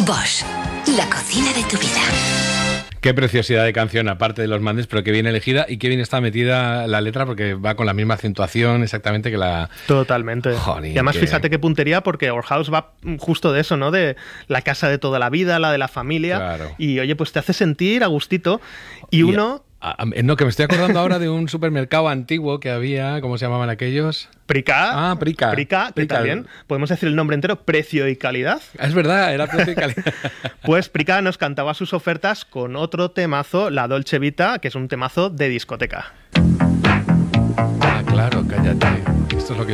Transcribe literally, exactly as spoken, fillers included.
Bosch, la cocina de tu vida. Qué preciosidad de canción, aparte de los mandes, pero qué bien elegida y qué bien está metida la letra, porque va con la misma acentuación exactamente que la... Totalmente. Jolín, y además qué... fíjate qué puntería, porque Our House va justo de eso, ¿no? De la casa de toda la vida, la de la familia. Claro. Y oye, pues te hace sentir a gustito. Y, y uno... A, a, no, que me estoy acordando ahora de un supermercado antiguo que había, ¿cómo se llamaban aquellos? Prica. Ah, Prica. Prica, que Prica. también podemos decir el nombre entero, Precio y Calidad. Es verdad, era Precio y Calidad. Pues Prica nos cantaba sus ofertas con otro temazo, la Dolce Vita, que es un temazo de discoteca. Ah, claro, cállate. Esto es lo que